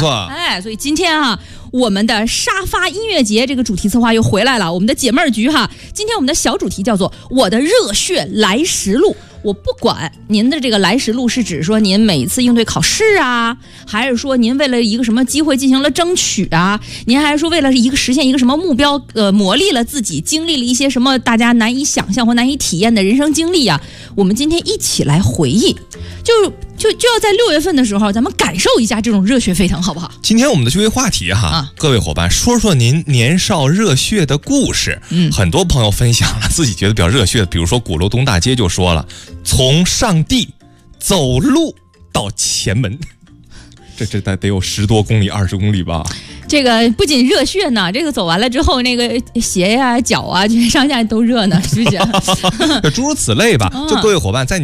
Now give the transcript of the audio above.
错。 哎，所以今天我们的沙发音乐节这个主题策划又回来了，我们的解闷儿局今天我们的小主题叫做我的热血来时路。我不管您的这个来时路是指说您每一次应对考试还是说您为了一个什么机会进行了争取您还是说为了实现一个什么目标磨砺了自己，经历了一些什么大家难以想象或难以体验的人生经历我们今天一起来回忆，就要在6月份的时候，咱们感受一下这种热血沸腾，好不好？ 今天我们的就业话题各位伙伴说说您年少热血的故事。很多朋友分享了自己觉得比较热血的，比如说鼓楼东大街就说了，从上地走路到前门，这得有10多公里、20公里吧。 这个不仅热血呢，这个走完了之后，那个鞋脚上下都热呢，是不是？ 诸如此类吧。就各位伙伴在